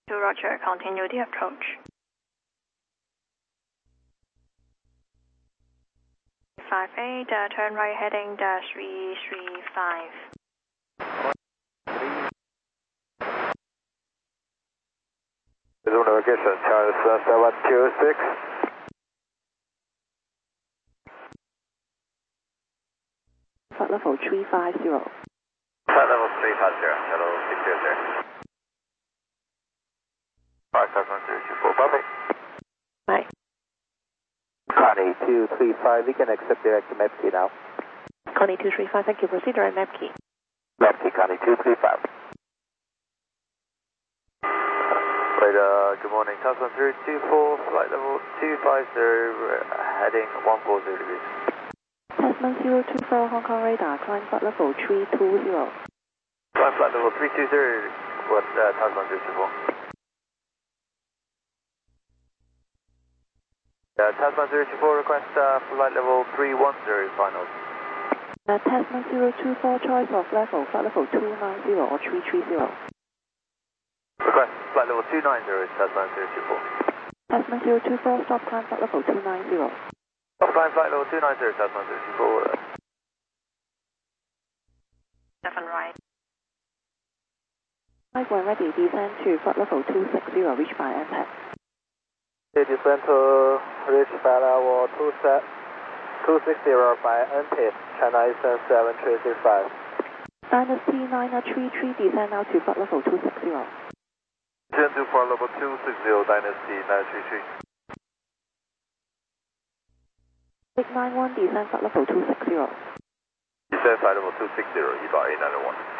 To Roger, continue the approach. 58, turn right heading -335. Resume navigation, Charles 726. Flight level 350. Flight level 350, hello 600. 57024, copy. Bye. Connie 235, we can accept direct map key now. Connie 235, thank you. Proceed direct map key. Map key, Connie 235. Right, good morning, Tasman 024, flight level 250, heading 140 degrees. Tasman 024, Hong Kong radar, climb flight level 320. Climb flight level 320, what Tasman 024? Tasman 024, request flight level 310 final. Tasman 024, choice of level, flight level 290 or 330. Request flight level 290 is Tasman 024. Tasman 024, stop climb flight level 290. Stop climb flight level 290, Tasman 024. 7 right. When ready, descend to flight level 260, reach by MPAC. Descend to reach by level 260 by NPIP, China Eastern 7365. Dynasty 933, descend now to flight level 260. Descend to flight level 260, Dynasty 933. 891, descend flight level 260. Descend flight level 260, 1A901.